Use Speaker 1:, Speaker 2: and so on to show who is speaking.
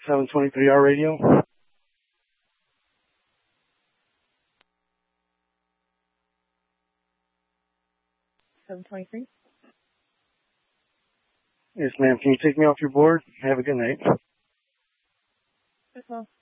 Speaker 1: 723R radio.
Speaker 2: 723.
Speaker 1: Yes, ma'am. Can you take me off your board? Have a good night.
Speaker 2: Yes, ma'am.